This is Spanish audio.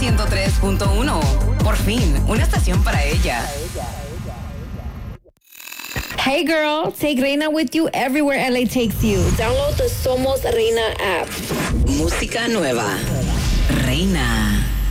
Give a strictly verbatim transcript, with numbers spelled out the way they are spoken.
ciento tres punto uno. Por fin, una estación para ella. Hey girl, take Reina with you everywhere L A takes you. Download the Somos Reina app. Música nueva. Reina.